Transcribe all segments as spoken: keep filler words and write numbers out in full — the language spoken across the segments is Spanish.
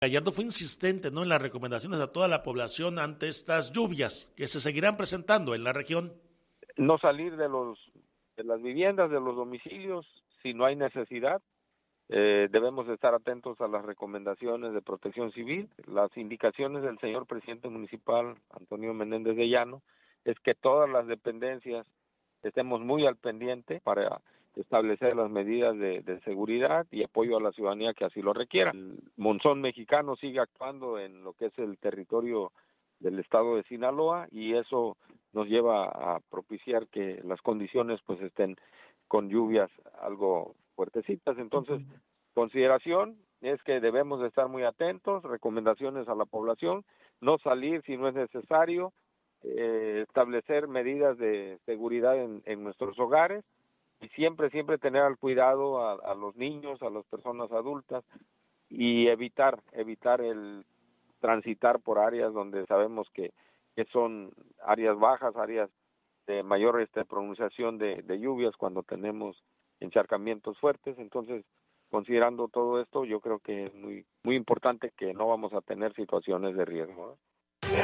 Gallardo fue insistente, ¿no?, en las recomendaciones a toda la población ante estas lluvias que se seguirán presentando en la región. No salir de los de las viviendas, de los domicilios, si no hay necesidad. Eh, debemos estar atentos a las recomendaciones de Protección Civil. Las indicaciones del señor presidente municipal, Antonio Menéndez de Llano, es que todas las dependencias estemos muy al pendiente para establecer las medidas de, de seguridad y apoyo a la ciudadanía que así lo requiera. El monzón mexicano sigue actuando en lo que es el territorio del estado de Sinaloa y eso nos lleva a propiciar que las condiciones pues estén con lluvias algo fuertecitas. Entonces, consideración es que debemos de estar muy atentos, recomendaciones a la población, no salir si no es necesario, eh, establecer medidas de seguridad en, en nuestros hogares y siempre, siempre tener al cuidado a, a los niños, a las personas adultas y evitar, evitar el transitar por áreas donde sabemos que, que son áreas bajas, áreas de mayor este, pronunciación de, de lluvias cuando tenemos encharcamientos fuertes. Entonces, considerando todo esto, yo creo que es muy, muy importante que no vamos a tener situaciones de riesgo, ¿eh?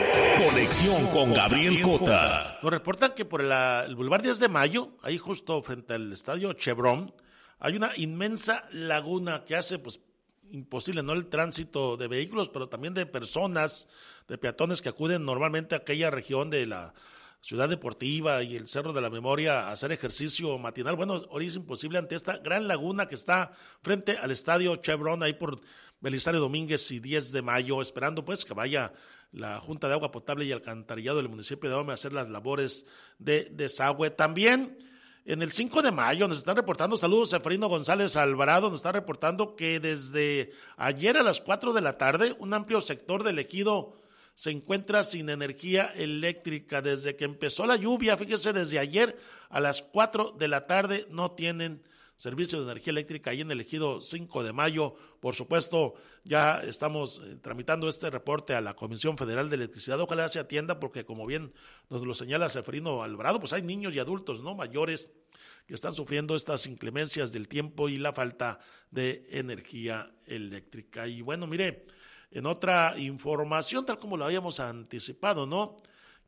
Conexión con Gabriel Cota. Nos reportan que por la, el Boulevard diez de Mayo, ahí justo frente al estadio Chevron, hay una inmensa laguna que hace pues imposible, no el tránsito de vehículos, pero también de personas, de peatones que acuden normalmente a aquella región de la Ciudad Deportiva y el Cerro de la Memoria a hacer ejercicio matinal. Bueno, hoy es imposible ante esta gran laguna que está frente al estadio Chevron, ahí por Belisario Domínguez y diez de Mayo, esperando pues que vaya la Junta de Agua Potable y Alcantarillado del municipio de Ahome a hacer las labores de desagüe. También en el cinco de mayo nos están reportando, saludos a Seferino González Alvarado, nos está reportando que desde ayer a las cuatro de la tarde un amplio sector del ejido se encuentra sin energía eléctrica. Desde que empezó la lluvia, fíjese, desde ayer a las cuatro de la tarde no tienen servicio de energía eléctrica ahí en el ejido cinco de mayo. Por supuesto, ya estamos eh, tramitando este reporte a la Comisión Federal de Electricidad. Ojalá se atienda porque, como bien nos lo señala Seferino Alvarado, pues hay niños y adultos, ¿no?, mayores que están sufriendo estas inclemencias del tiempo y la falta de energía eléctrica. Y bueno, mire, en otra información, tal como lo habíamos anticipado, ¿no?,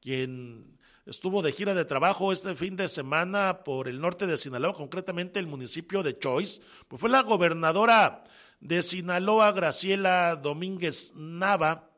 quien estuvo de gira de trabajo este fin de semana por el norte de Sinaloa, concretamente el municipio de Choix, pues fue la gobernadora de Sinaloa, Graciela Domínguez Nava,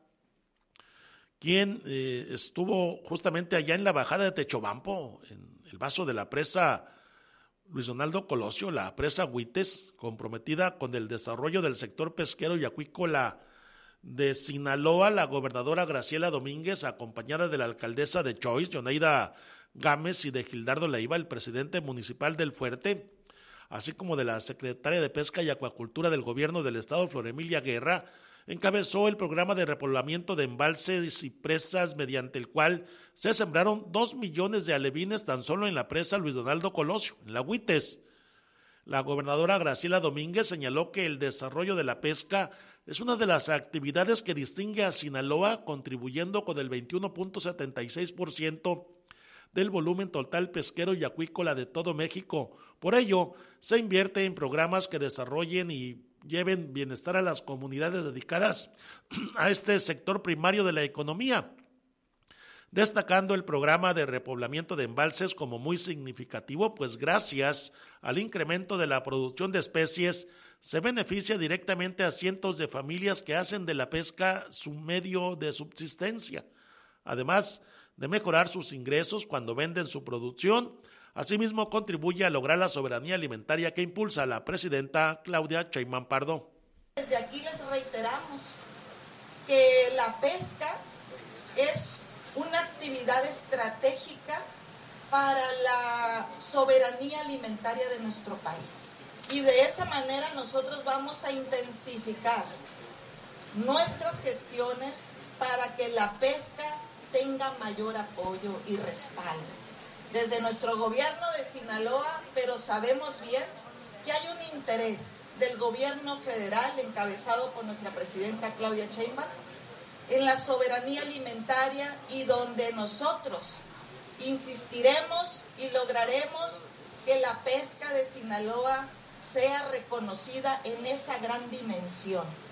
quien eh, estuvo justamente allá en la bajada de Techobampo, en el vaso de la presa Luis Donaldo Colosio, la presa Huites, comprometida con el desarrollo del sector pesquero y acuícola de Sinaloa. La gobernadora Graciela Domínguez, acompañada de la alcaldesa de Choix, Yoneida Gámez, y de Gildardo Leiva, el presidente municipal del Fuerte, así como de la secretaria de Pesca y Acuacultura del gobierno del estado, Flor Emilia Guerra, encabezó el programa de repoblamiento de embalses y presas, mediante el cual se sembraron dos millones de alevines tan solo en la presa Luis Donaldo Colosio, en la Huites. La gobernadora Graciela Domínguez señaló que el desarrollo de la pesca es una de las actividades que distingue a Sinaloa, contribuyendo con el veintiuno punto setenta y seis por ciento del volumen total pesquero y acuícola de todo México. Por ello, se invierte en programas que desarrollen y lleven bienestar a las comunidades dedicadas a este sector primario de la economía, destacando el programa de repoblamiento de embalses como muy significativo, pues gracias al incremento de la producción de especies se beneficia directamente a cientos de familias que hacen de la pesca su medio de subsistencia, además de mejorar sus ingresos cuando venden su producción. Asimismo, contribuye a lograr la soberanía alimentaria que impulsa la presidenta Claudia Sheinbaum Pardo. Desde aquí les reiteramos que la pesca es una actividad estratégica para la soberanía alimentaria de nuestro país. Y de esa manera nosotros vamos a intensificar nuestras gestiones para que la pesca tenga mayor apoyo y respaldo. Desde nuestro gobierno de Sinaloa, pero sabemos bien que hay un interés del gobierno federal encabezado por nuestra presidenta Claudia Sheinbaum en la soberanía alimentaria, y donde nosotros insistiremos y lograremos que la pesca de Sinaloa sea reconocida en esa gran dimensión.